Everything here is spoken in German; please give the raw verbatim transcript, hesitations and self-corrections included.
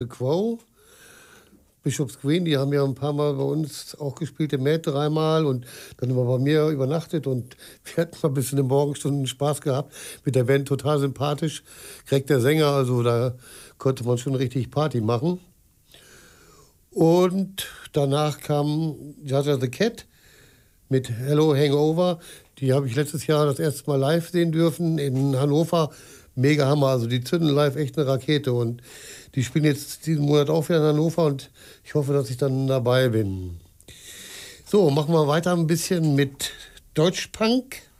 The Quo, Bishop's Green, die haben ja ein paar Mal bei uns auch gespielt, im Met dreimal und dann haben wir bei mir übernachtet und wir hatten mal bis in den Morgenstunden Spaß gehabt mit der Band, total sympathisch. Greg der Sänger, also da konnte man schon richtig Party machen. Und danach kam Jaja the Cat mit Hello Hangover. Die habe ich letztes Jahr das erste Mal live sehen dürfen in Hannover. Mega Hammer, also die zünden live echt eine Rakete und die spielen jetzt diesen Monat auch wieder in Hannover und ich hoffe, dass ich dann dabei bin. So, machen wir weiter ein bisschen mit Deutschpunk.